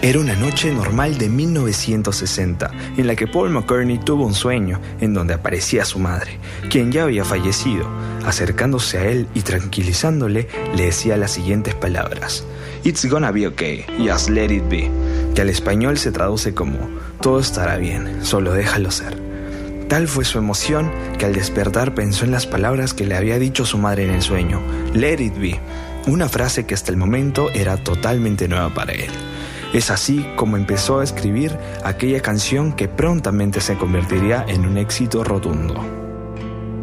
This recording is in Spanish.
Era una noche normal de 1960, en la que Paul McCartney tuvo un sueño en donde aparecía su madre, quien ya había fallecido. Acercándose a él y tranquilizándole, le decía las siguientes palabras: "It's gonna be okay, just let it be", que al español se traduce como "todo estará bien, solo déjalo ser". Tal fue su emoción que al despertar pensó en las palabras que le había dicho su madre en el sueño: "Let it be", una frase que hasta el momento era totalmente nueva para él. Es así como empezó a escribir aquella canción que prontamente se convertiría en un éxito rotundo.